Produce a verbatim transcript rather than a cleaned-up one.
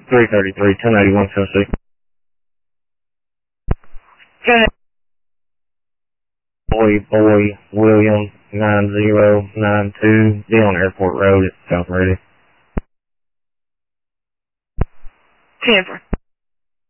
three thirty-three, ten eighty-one, Tennessee. Okay. Boy, boy, William, nine zero nine two, Dillon Airport Road at South Ready. ten four.